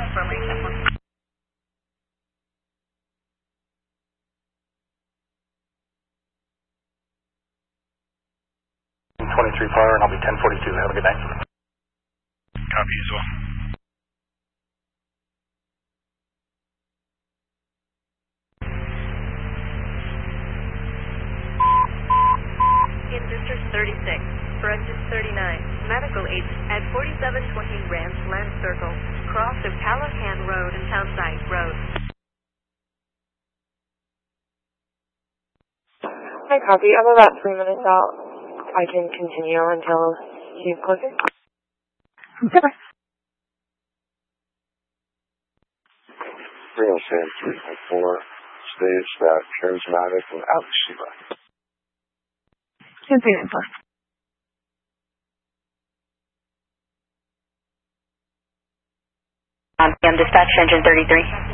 23 far, and I'll be 1042. Have a good night. Copy as well. In District 36, Forensic 39, medical agent at 4720 Ranch Land Circle, cross of Callahan Road and Townside Road. Hi, copy. I'm about 3 minutes out. I can continue until she's closer. Super. 304, stage that charismatic and Alex Sheila. 10-3-9-4. I'm dispatch engine 33.